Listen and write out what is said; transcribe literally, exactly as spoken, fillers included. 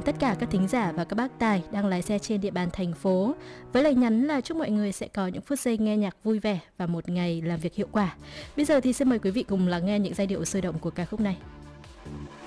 tất cả các thính giả và các bác tài đang lái xe trên địa bàn thành phố, với lời nhắn là chúc mọi người sẽ có những phút giây nghe nhạc vui vẻ và một ngày làm việc hiệu quả. Bây giờ thì xin mời quý vị cùng lắng nghe những giai điệu sôi động của ca khúc này.